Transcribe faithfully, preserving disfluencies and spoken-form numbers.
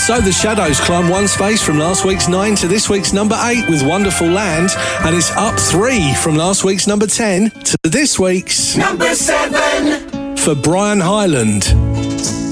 So the Shadows climb one space from last week's nine to this week's number eight with Wonderful Land, and it's up three from last week's number ten to this week's number seven for Brian Hyland.